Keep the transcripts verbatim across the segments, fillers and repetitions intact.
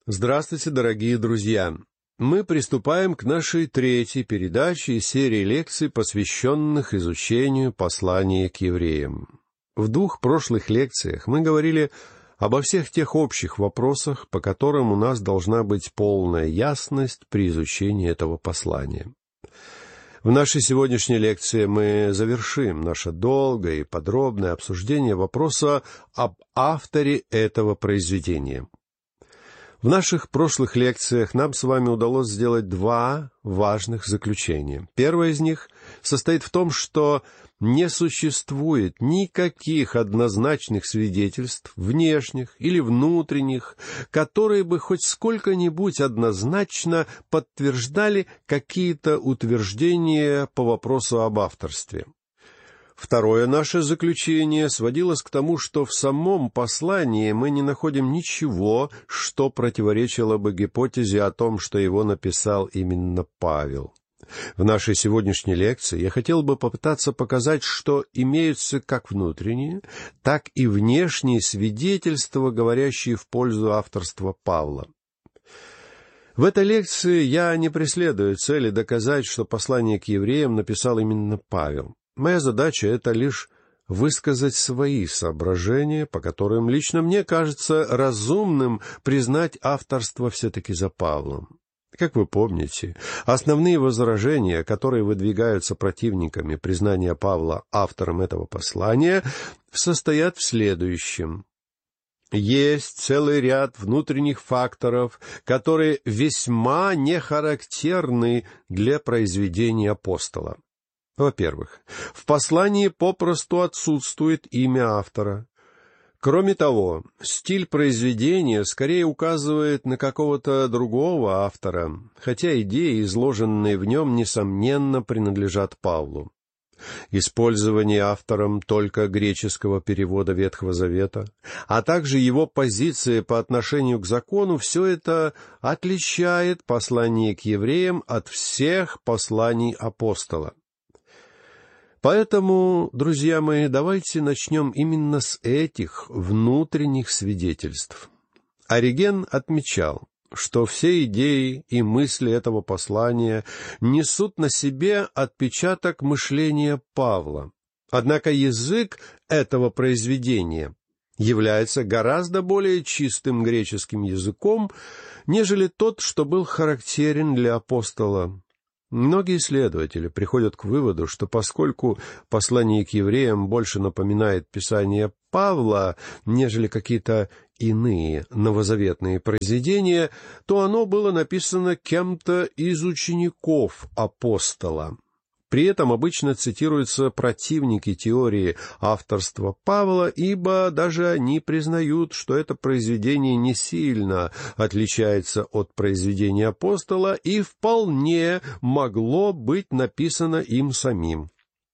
Здравствуйте, дорогие друзья! Мы приступаем к нашей третьей передаче из серии лекций, посвященных изучению послания к евреям. В двух прошлых лекциях мы говорили обо всех тех общих вопросах, по которым у нас должна быть полная ясность при изучении этого послания. В нашей сегодняшней лекции мы завершим наше долгое и подробное обсуждение вопроса об авторе этого произведения. В наших прошлых лекциях нам с вами удалось сделать два важных заключения. Первое из них состоит в том, что не существует никаких однозначных свидетельств, внешних или внутренних, которые бы хоть сколько-нибудь однозначно подтверждали какие-то утверждения по вопросу об авторстве. Второе наше заключение сводилось к тому, что в самом послании мы не находим ничего, что противоречило бы гипотезе о том, что его написал именно Павел. В нашей сегодняшней лекции я хотел бы попытаться показать, что имеются как внутренние, так и внешние свидетельства, говорящие в пользу авторства Павла. В этой лекции я не преследую цели доказать, что послание к евреям написал именно Павел. Моя задача — это лишь высказать свои соображения, по которым лично мне кажется разумным признать авторство все-таки за Павлом. Как вы помните, основные возражения, которые выдвигаются противниками признания Павла автором этого послания, состоят в следующем. Есть целый ряд внутренних факторов, которые весьма не характерны для произведения апостола. Во-первых, в послании попросту отсутствует имя автора. Кроме того, стиль произведения скорее указывает на какого-то другого автора, хотя идеи, изложенные в нем, несомненно, принадлежат Павлу. Использование автором только греческого перевода Ветхого Завета, а также его позиция по отношению к закону, все это отличает послание к евреям от всех посланий апостола. Поэтому, друзья мои, давайте начнем именно с этих внутренних свидетельств. Ориген отмечал, что все идеи и мысли этого послания несут на себе отпечаток мышления Павла. Однако язык этого произведения является гораздо более чистым греческим языком, нежели тот, что был характерен для апостола. Многие исследователи приходят к выводу, что поскольку послание к евреям больше напоминает писание Павла, нежели какие-то иные новозаветные произведения, то оно было написано кем-то из учеников апостола. При этом обычно цитируются противники теории авторства Павла, ибо даже они признают, что это произведение не сильно отличается от произведения апостола и вполне могло быть написано им самим.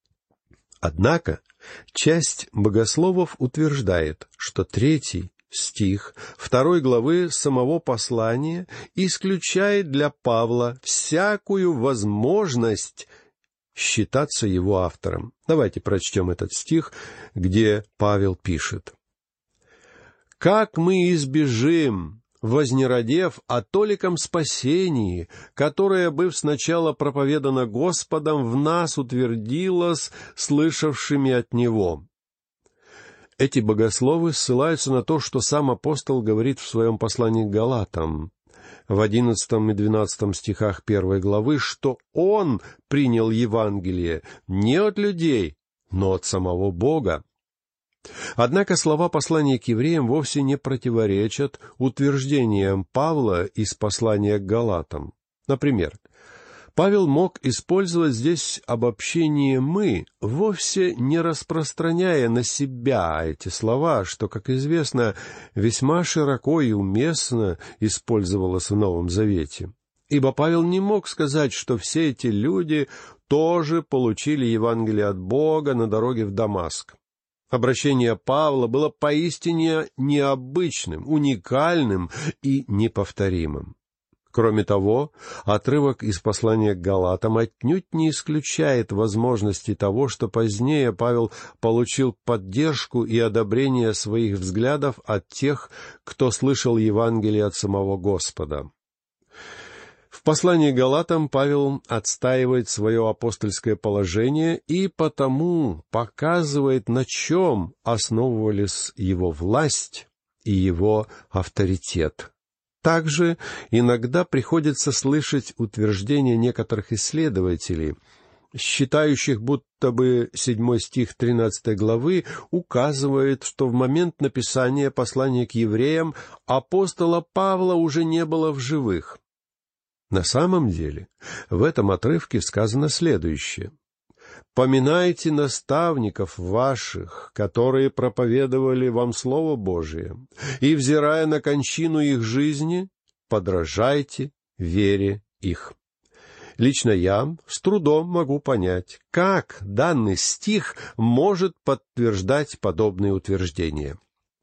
Однако часть богословов утверждает, что третий стих второй главы самого послания исключает для Павла всякую возможность считаться его автором. Давайте прочтем этот стих, где Павел пишет: «Как мы избежим, вознеродев о толиком спасении, которое, быв сначала проповедано Господом, в нас утвердилось слышавшими от Него». Эти богословы ссылаются на то, что сам апостол говорит в своем послании к Галатам, в одиннадцатом и двенадцатом стихах первой главы, что он принял Евангелие не от людей, но от самого Бога. Однако слова послания к евреям вовсе не противоречат утверждениям Павла из послания к Галатам. Например, Павел мог использовать здесь обобщение «мы», вовсе не распространяя на себя эти слова, что, как известно, весьма широко и уместно использовалось в Новом Завете. Ибо Павел не мог сказать, что все эти люди тоже получили Евангелие от Бога на дороге в Дамаск. Обращение Павла было поистине необычным, уникальным и неповторимым. Кроме того, отрывок из послания к Галатам отнюдь не исключает возможности того, что позднее Павел получил поддержку и одобрение своих взглядов от тех, кто слышал Евангелие от самого Господа. В послании к Галатам Павел отстаивает свое апостольское положение и потому показывает, на чем основывались его власть и его авторитет. Также иногда приходится слышать утверждения некоторых исследователей, считающих, будто бы седьмой стих тринадцатой главы указывает, что в момент написания послания к евреям апостола Павла уже не было в живых. На самом деле, в этом отрывке сказано следующее: «Поминайте наставников ваших, которые проповедовали вам Слово Божие, и, взирая на кончину их жизни, подражайте вере их». Лично я с трудом могу понять, как данный стих может подтверждать подобные утверждения.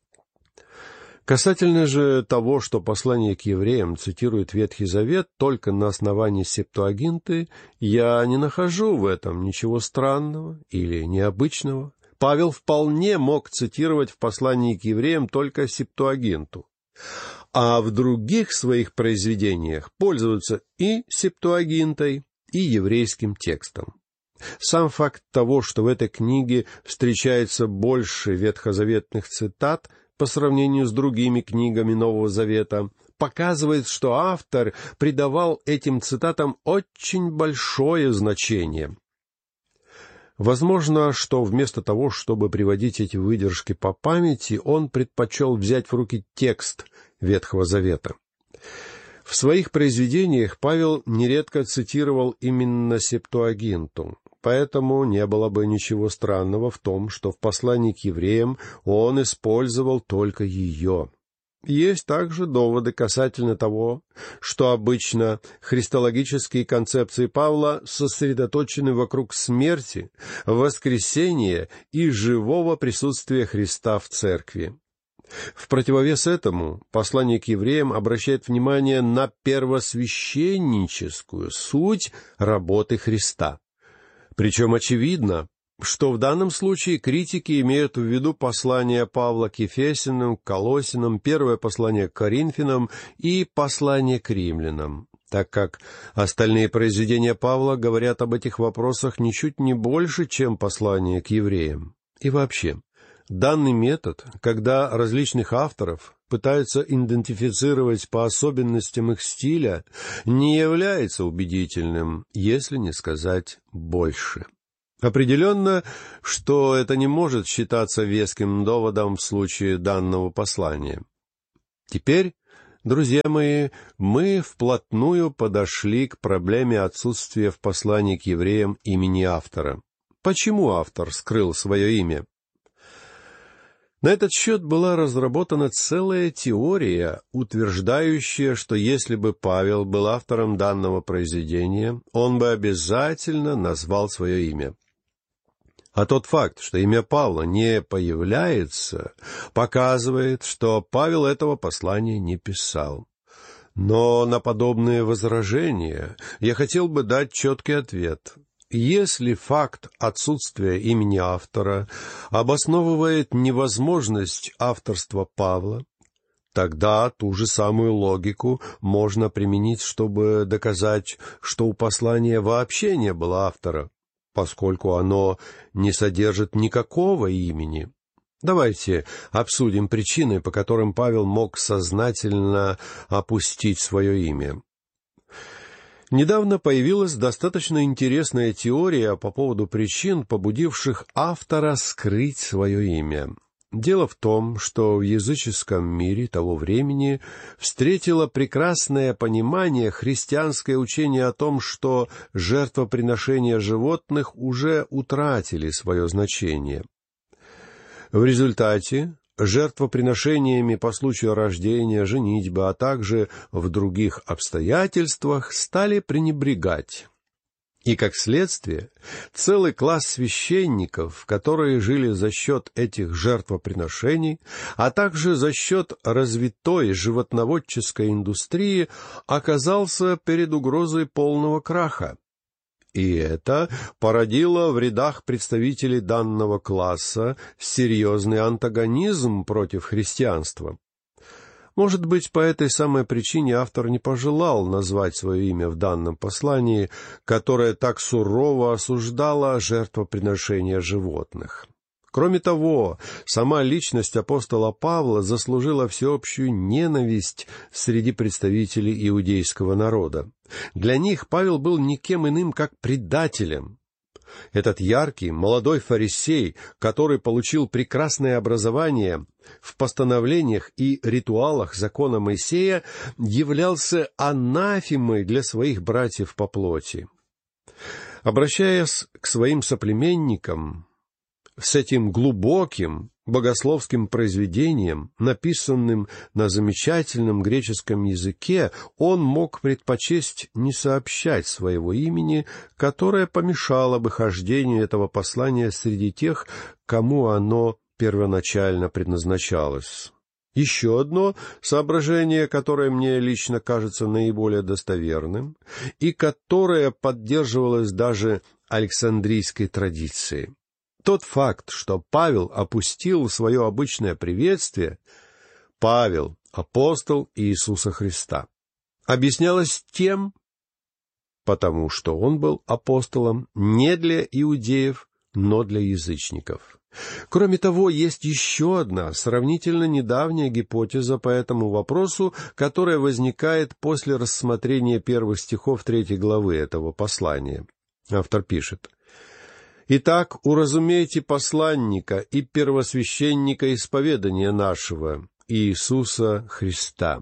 Касательно же того, что послание к евреям цитирует Ветхий Завет только на основании Септуагинты, я не нахожу в этом ничего странного или необычного. Павел вполне мог цитировать в послании к евреям только Септуагинту, а в других своих произведениях пользоваться и Септуагинтой, и еврейским текстом. Сам факт того, что в этой книге встречается больше ветхозаветных цитат по сравнению с другими книгами Нового Завета, показывает, что автор придавал этим цитатам очень большое значение. Возможно, что вместо того, чтобы приводить эти выдержки по памяти, он предпочел взять в руки текст Ветхого Завета. В своих произведениях Павел нередко цитировал именно Септуагинту, поэтому не было бы ничего странного в том, что в послании к евреям он использовал только ее. Есть также доводы касательно того, что обычно христологические концепции Павла сосредоточены вокруг смерти, воскресения и живого присутствия Христа в церкви. В противовес этому послание к евреям обращает внимание на первосвященническую суть работы Христа. Причем очевидно, что в данном случае критики имеют в виду послание Павла к Ефесянам, к Колоссянам, первое послание к Коринфянам и послание к Римлянам, так как остальные произведения Павла говорят об этих вопросах ничуть не больше, чем послание к евреям. И вообще, данный метод, когда различных авторов пытаются идентифицировать по особенностям их стиля, не является убедительным, если не сказать больше. Определенно, что это не может считаться веским доводом в случае данного послания. Теперь, друзья мои, мы вплотную подошли к проблеме отсутствия в послании к евреям имени автора. Почему автор скрыл свое имя? На этот счет была разработана целая теория, утверждающая, что если бы Павел был автором данного произведения, он бы обязательно назвал свое имя. А тот факт, что имя Павла не появляется, показывает, что Павел этого послания не писал. Но на подобные возражения я хотел бы дать четкий ответ. Если факт отсутствия имени автора обосновывает невозможность авторства Павла, тогда ту же самую логику можно применить, чтобы доказать, что у послания вообще не было автора, поскольку оно не содержит никакого имени. Давайте обсудим причины, по которым Павел мог сознательно опустить свое имя. Недавно появилась достаточно интересная теория по поводу причин, побудивших автора скрыть свое имя. Дело в том, что в языческом мире того времени встретило прекрасное понимание христианское учение о том, что жертвоприношения животных уже утратили свое значение. В результате жертвоприношениями по случаю рождения, женитьбы, а также в других обстоятельствах стали пренебрегать. И, как следствие, целый класс священников, которые жили за счет этих жертвоприношений, а также за счет развитой животноводческой индустрии, оказался перед угрозой полного краха. И это породило в рядах представителей данного класса серьезный антагонизм против христианства. Может быть, по этой самой причине автор не пожелал назвать свое имя в данном послании, которое так сурово осуждало жертвоприношения животных. Кроме того, сама личность апостола Павла заслужила всеобщую ненависть среди представителей иудейского народа. Для них Павел был никем иным, как предателем. Этот яркий, молодой фарисей, который получил прекрасное образование в постановлениях и ритуалах закона Моисея, являлся анафемой для своих братьев по плоти. Обращаясь к своим соплеменникам с этим глубоким богословским произведением, написанным на замечательном греческом языке, он мог предпочесть не сообщать своего имени, которое помешало бы хождению этого послания среди тех, кому оно первоначально предназначалось. Еще одно соображение, которое мне лично кажется наиболее достоверным, и которое поддерживалось даже Александрийской традицией. Тот факт, что Павел опустил свое обычное приветствие, Павел, апостол Иисуса Христа, объяснялось тем, потому что он был апостолом не для иудеев, но для язычников. Кроме того, есть еще одна сравнительно недавняя гипотеза по этому вопросу, которая возникает после рассмотрения первых стихов третьей главы этого послания. Автор пишет: «Итак, уразумейте посланника и первосвященника исповедания нашего, Иисуса Христа».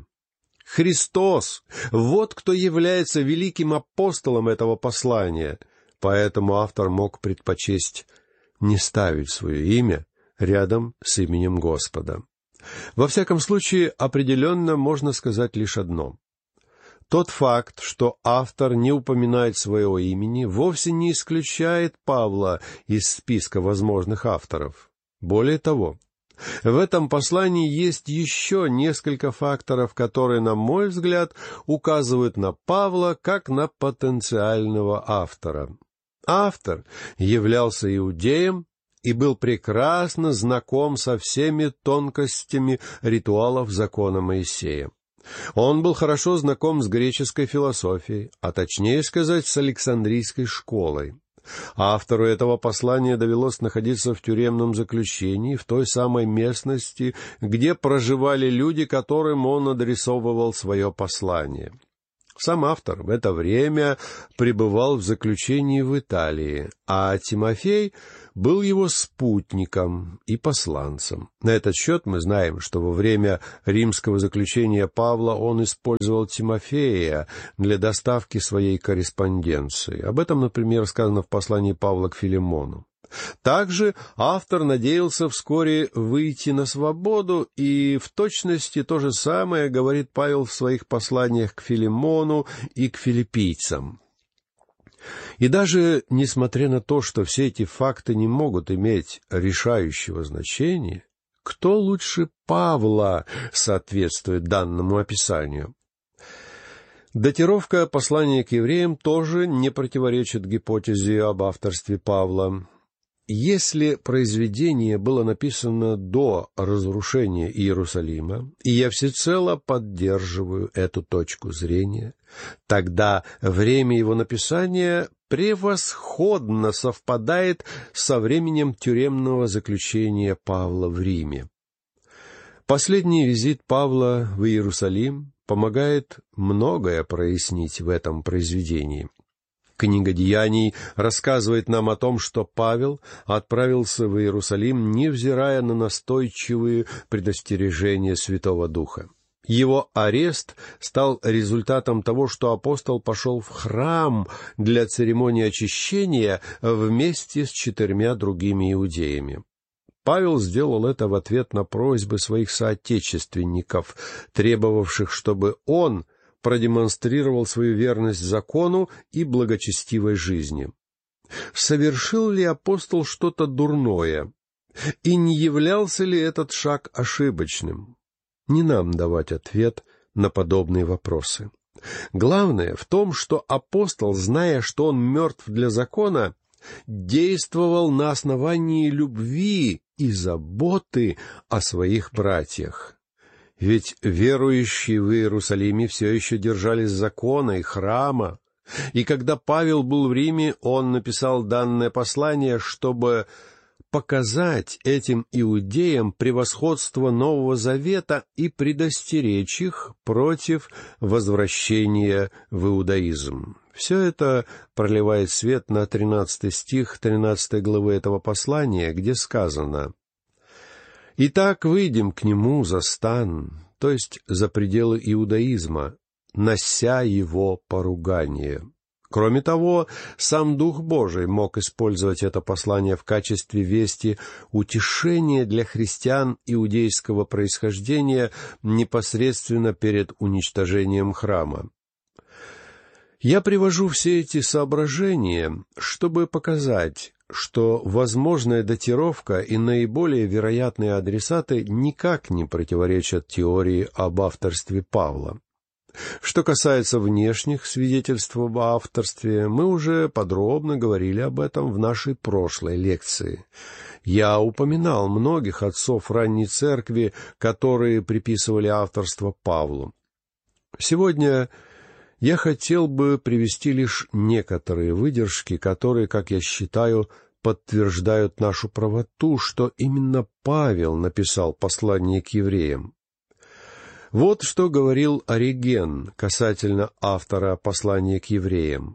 Христос — вот кто является великим апостолом этого послания, поэтому автор мог предпочесть не ставить свое имя рядом с именем Господа. Во всяком случае, определенно можно сказать лишь одно. Тот факт, что автор не упоминает своего имени, вовсе не исключает Павла из списка возможных авторов. Более того, в этом послании есть еще несколько факторов, которые, на мой взгляд, указывают на Павла как на потенциального автора. Автор являлся иудеем и был прекрасно знаком со всеми тонкостями ритуалов закона Моисея. Он был хорошо знаком с греческой философией, а точнее сказать, с Александрийской школой. Автору этого послания довелось находиться в тюремном заключении, в той самой местности, где проживали люди, которым он адресовывал свое послание. Сам автор в это время пребывал в заключении в Италии, а Тимофей был его спутником и посланцем. На этот счет мы знаем, что во время римского заключения Павла он использовал Тимофея для доставки своей корреспонденции. Об этом, например, сказано в послании Павла к Филимону. Также автор надеялся вскоре выйти на свободу, и в точности то же самое говорит Павел в своих посланиях к Филимону и к филиппийцам. И даже несмотря на то, что все эти факты не могут иметь решающего значения, кто лучше Павла соответствует данному описанию? Датировка послания к евреям тоже не противоречит гипотезе об авторстве Павла. Если произведение было написано до разрушения Иерусалима, и я всецело поддерживаю эту точку зрения, тогда время его написания превосходно совпадает со временем тюремного заключения Павла в Риме. Последний визит Павла в Иерусалим помогает многое прояснить в этом произведении. Книга Деяний рассказывает нам о том, что Павел отправился в Иерусалим, невзирая на настойчивые предостережения Святого Духа. Его арест стал результатом того, что апостол пошел в храм для церемонии очищения вместе с четырьмя другими иудеями. Павел сделал это в ответ на просьбы своих соотечественников, требовавших, чтобы он продемонстрировал свою верность закону и благочестивой жизни. Совершил ли апостол что-то дурное? И не являлся ли этот шаг ошибочным? Не нам давать ответ на подобные вопросы. Главное в том, что апостол, зная, что он мертв для закона, действовал на основании любви и заботы о своих братьях. Ведь верующие в Иерусалиме все еще держались закона и храма, и когда Павел был в Риме, он написал данное послание, чтобы показать этим иудеям превосходство Нового Завета и предостеречь их против возвращения в иудаизм. Все это проливает свет на тринадцатый стих тринадцатой главы этого послания, где сказано: «Итак, выйдем к нему за стан, то есть за пределы иудаизма, нося его поругание». Кроме того, сам Дух Божий мог использовать это послание в качестве вести утешения для христиан иудейского происхождения непосредственно перед уничтожением храма. Я привожу все эти соображения, чтобы показать, что возможная датировка и наиболее вероятные адресаты никак не противоречат теории об авторстве Павла. Что касается внешних свидетельств об авторстве, мы уже подробно говорили об этом в нашей прошлой лекции. Я упоминал многих отцов ранней церкви, которые приписывали авторство Павлу. Сегодня я хотел бы привести лишь некоторые выдержки, которые, как я считаю, подтверждают нашу правоту, что именно Павел написал послание к евреям. Вот что говорил Ориген касательно автора послания к евреям.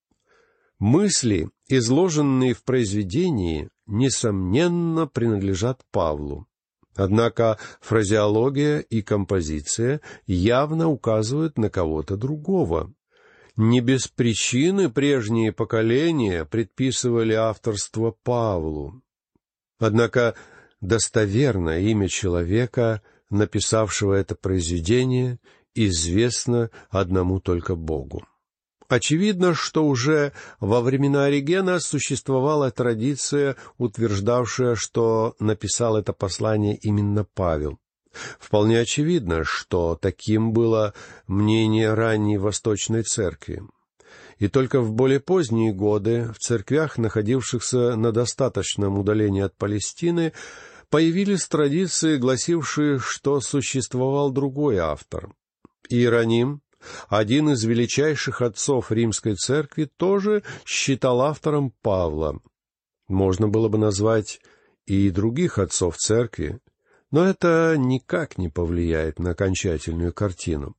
«Мысли, изложенные в произведении, несомненно, принадлежат Павлу. Однако фразеология и композиция явно указывают на кого-то другого. Не без причины прежние поколения предписывали авторство Павлу. Однако достоверное имя человека, написавшего это произведение, известно одному только Богу. Очевидно, что уже во времена Оригена существовала традиция, утверждавшая, что написал это послание именно Павел. Вполне очевидно, что таким было мнение ранней Восточной Церкви. И только в более поздние годы в церквях, находившихся на достаточном удалении от Палестины, появились традиции, гласившие, что существовал другой автор. Иероним, один из величайших отцов Римской Церкви, тоже считал автором Павла. Можно было бы назвать и других отцов Церкви, но это никак не повлияет на окончательную картину.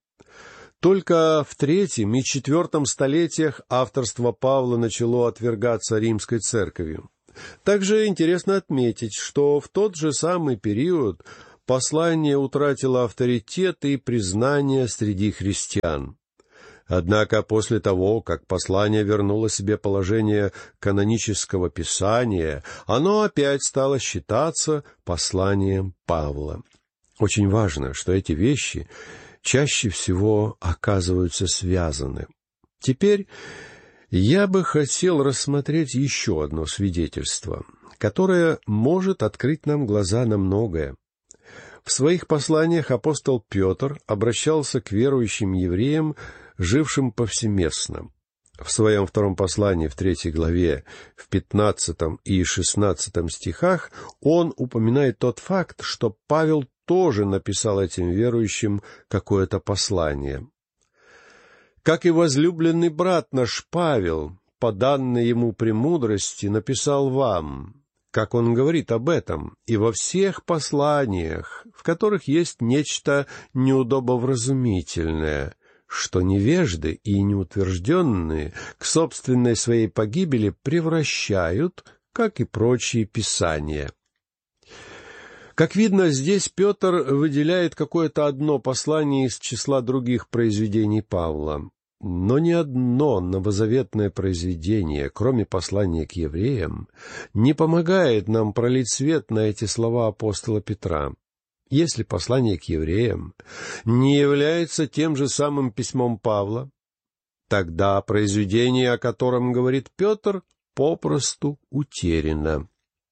Только в третьем и четвертом столетиях авторство Павла начало отвергаться Римской Церковью. Также интересно отметить, что в тот же самый период послание утратило авторитет и признание среди христиан. Однако после того, как послание вернуло себе положение канонического писания, оно опять стало считаться посланием Павла. Очень важно, что эти вещи чаще всего оказываются связаны. Теперь я бы хотел рассмотреть еще одно свидетельство, которое может открыть нам глаза на многое. В своих посланиях апостол Петр обращался к верующим евреям, жившим повсеместно. В своем втором послании, в третьей главе, в пятнадцатом и шестнадцатом стихах, он упоминает тот факт, что Павел тоже написал этим верующим какое-то послание. «Как и возлюбленный брат наш Павел, по данной ему премудрости, написал вам», как он говорит об этом, и во всех посланиях, в которых есть нечто неудобовразумительное, что невежды и неутвержденные к собственной своей погибели превращают, как и прочие писания. Как видно, здесь Петр выделяет какое-то одно послание из числа других произведений Павла. Но ни одно новозаветное произведение, кроме послания к евреям, не помогает нам пролить свет на эти слова апостола Петра. Если послание к евреям не является тем же самым письмом Павла, тогда произведение, о котором говорит Петр, попросту утеряно.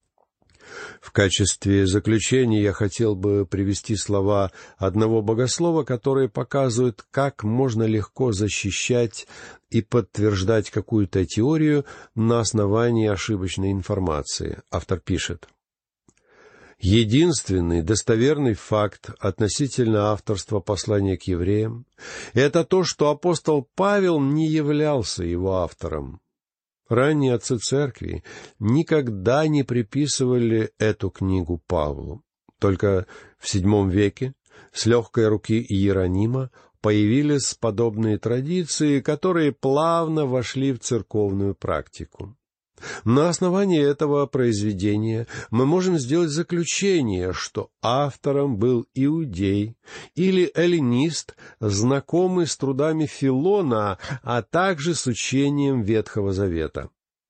В качестве заключения я хотел бы привести слова одного богослова, которые показывают, как можно легко защищать и подтверждать какую-то теорию на основании ошибочной информации. Автор пишет: «Единственный достоверный факт относительно авторства послания к евреям — это то, что апостол Павел не являлся его автором. Ранние отцы церкви никогда не приписывали эту книгу Павлу. Только в седьмом веке с легкой руки Иеронима появились подобные традиции, которые плавно вошли в церковную практику. На основании этого произведения мы можем сделать заключение, что автором был иудей или эллинист, знакомый с трудами Филона, а также с учением Ветхого Завета.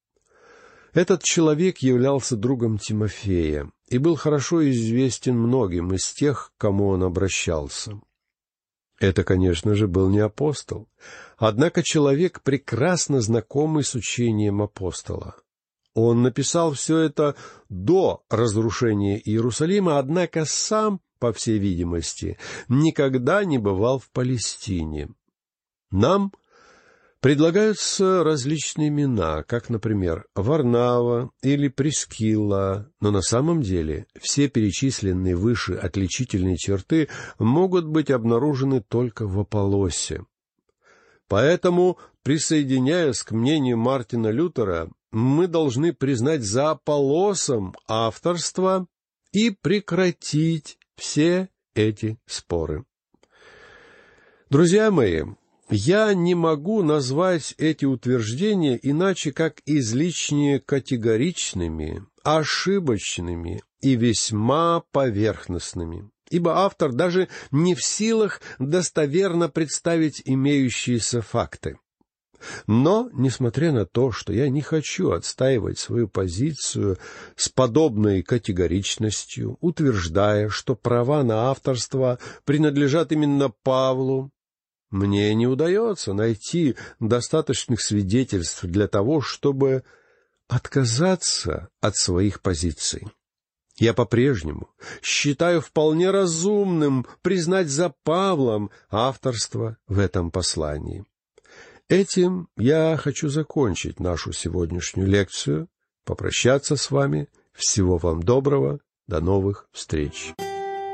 Этот человек являлся другом Тимофея и был хорошо известен многим из тех, к кому он обращался. Это, конечно же, был не апостол, однако человек, прекрасно знакомый с учением апостола. Он написал все это до разрушения Иерусалима, однако сам, по всей видимости, никогда не бывал в Палестине. Нам предлагаются различные имена, как, например, Варнава или Прискилла, но на самом деле все перечисленные выше отличительные черты могут быть обнаружены только в Аполлосе. Поэтому, присоединяясь к мнению Мартина Лютера, мы должны признать за Аполлосом авторство и прекратить все эти споры. Друзья мои, я не могу назвать эти утверждения иначе, как излишне категоричными, ошибочными и весьма поверхностными, ибо автор даже не в силах достоверно представить имеющиеся факты. Но, несмотря на то, что я не хочу отстаивать свою позицию с подобной категоричностью, утверждая, что права на авторство принадлежат именно Павлу, мне не удается найти достаточных свидетельств для того, чтобы отказаться от своих позиций. Я по-прежнему считаю вполне разумным признать за Павлом авторство в этом послании. Этим я хочу закончить нашу сегодняшнюю лекцию, попрощаться с вами. Всего вам доброго, до новых встреч.